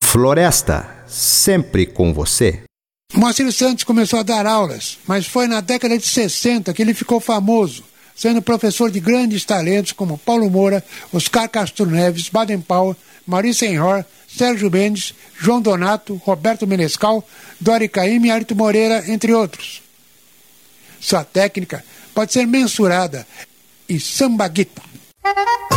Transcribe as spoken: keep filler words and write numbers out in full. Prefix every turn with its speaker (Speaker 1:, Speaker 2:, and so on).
Speaker 1: Floresta, sempre com você.
Speaker 2: Moacir Santos começou a dar aulas, mas foi na década de sessenta que ele ficou famoso, sendo professor de grandes talentos como Paulo Moura, Oscar Castro Neves, Baden Powell, Maurice Senhor, Sérgio Mendes, João Donato, Roberto Menescal, Dori Caymmi e Arito Moreira, entre outros. Sua técnica pode ser mensurada e sambaguita.